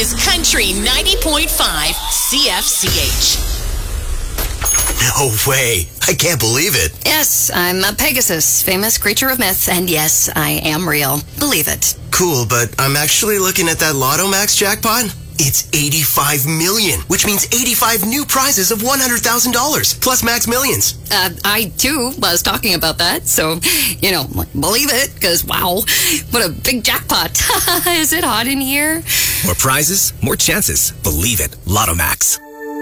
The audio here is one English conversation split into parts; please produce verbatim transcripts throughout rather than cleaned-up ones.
is Country ninety point five C F C H. No way. I can't believe it. Yes, I'm a Pegasus, famous creature of myth, and yes, I am real. Believe it. Cool, but I'm actually looking at that Lotto Max jackpot. It's eighty-five million, which means eighty-five new prizes of one hundred thousand dollars, plus Max Millions. Uh, I, too, was talking about that, so, you know, believe it, because, wow, what a big jackpot. Is it hot in here? More prizes, more chances. Believe it. Lotto Max.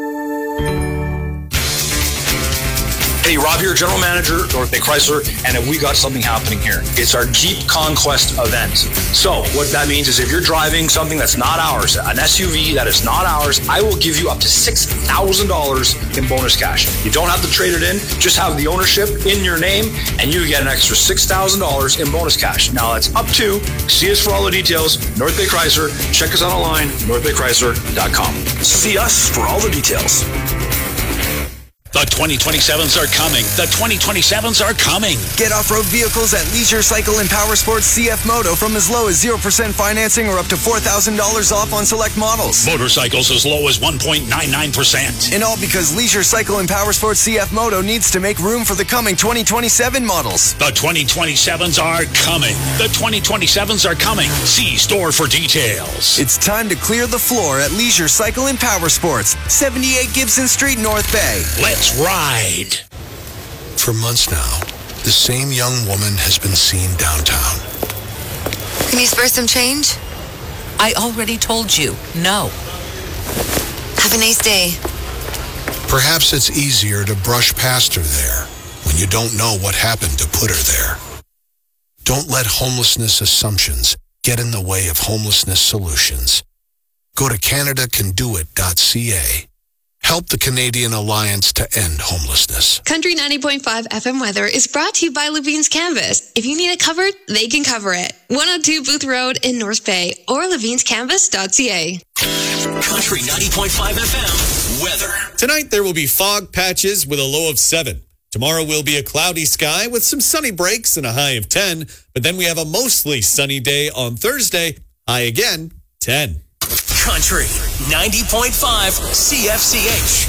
Hey, Rob here, General Manager, North Bay Chrysler, and we got something happening here. It's our Jeep Conquest event. So what that means is if you're driving something that's not ours, an S U V that is not ours, I will give you up to six thousand dollars in bonus cash. You don't have to trade it in, just have the ownership in your name, and you get an extra six thousand dollars in bonus cash. Now, that's up to, see us for all the details, North Bay Chrysler. Check us out online, north bay chrysler dot com. See us for all the details. The twenty twenty-sevens are coming. The twenty twenty-sevens are coming. Get off-road vehicles at Leisure Cycle and Power Sports C F Moto from as low as zero percent financing or up to four thousand dollars off on select models. Motorcycles as low as one point nine nine percent. And all because Leisure Cycle and Power Sports C F Moto needs to make room for the coming twenty twenty-seven models. The twenty twenty-sevens are coming. The twenty twenty-sevens are coming. See store for details. It's time to clear the floor at Leisure Cycle and Power Sports, seventy-eight Gibson Street, North Bay. Let's ride. For months now, the same young woman has been seen downtown. Can you spare some change? I already told you, no. Have a nice day. Perhaps it's easier to brush past her there when you don't know what happened to put her there. Don't let homelessness assumptions get in the way of homelessness solutions. Go to canada can do it dot c a. Help the Canadian Alliance to end homelessness. Country ninety point five F M weather is brought to you by Levine's Canvas. If you need it covered, they can cover it. one oh two Booth Road in North Bay or levine's canvas dot c a. Country ninety point five F M weather. Tonight there will be fog patches with a low of seven. Tomorrow will be a cloudy sky with some sunny breaks and a high of ten. But then we have a mostly sunny day on Thursday. High again, ten. Country ninety point five C F C H.